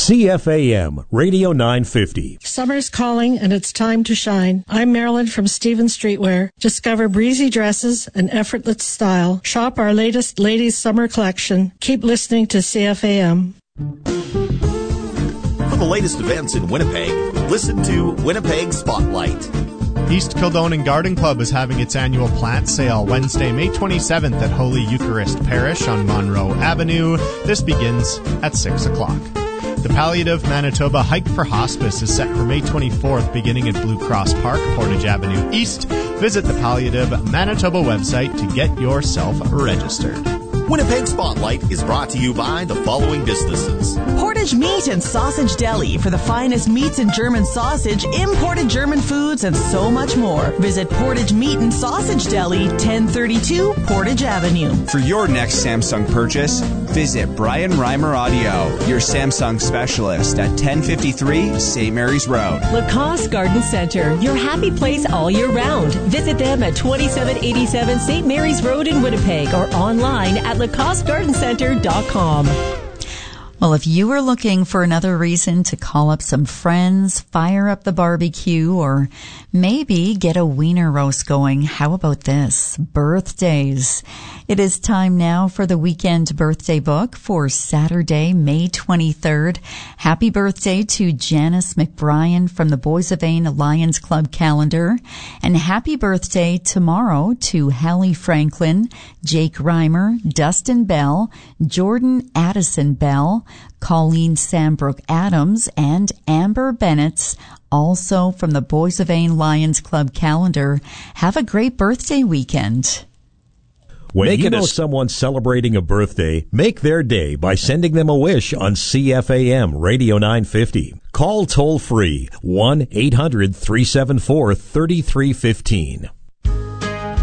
CFAM Radio 950. Summer's calling and it's time to shine. I'm Marilyn from Stevens Streetwear. Discover breezy dresses and effortless style. Shop our latest ladies' summer collection. Keep listening to CFAM. For the latest events in Winnipeg, listen to Winnipeg Spotlight. East Kildonan Garden Club is having its annual plant sale Wednesday, May 27th at Holy Eucharist Parish on Monroe Avenue. This begins at 6 o'clock. The Palliative Manitoba Hike for Hospice is set for May 24th beginning at Blue Cross Park, Portage Avenue East. Visit the Palliative Manitoba website to get yourself registered. Winnipeg Spotlight is brought to you by the following businesses. Portage Meat and Sausage Deli for the finest meats and German sausage, imported German foods, and so much more. Visit Portage Meat and Sausage Deli, 1032 Portage Avenue. For your next Samsung purchase, visit Brian Reimer Audio, your Samsung specialist at 1053 St. Mary's Road. Lacoste Garden Center, your happy place all year round. Visit them at 2787 St. Mary's Road in Winnipeg or online at LacosteGardenCenter.com. Well, if you were looking for another reason to call up some friends, fire up the barbecue, or maybe get a wiener roast going, how about this? Birthdays. It is time now for the weekend birthday book for Saturday, May 23rd. Happy birthday to Janice McBrien from the Boys of Ain Lions Club calendar. And happy birthday tomorrow to Hallie Franklin, Jake Reimer, Dustin Bell, Jordan Addison Bell, Colleen Sambrook Adams, and Amber Bennett, also from the Boys of Ain Lions Club calendar. Have a great birthday weekend. When you know someone's celebrating a birthday, make their day by sending them a wish on CFAM Radio 950. Call toll-free 1-800-374-3315.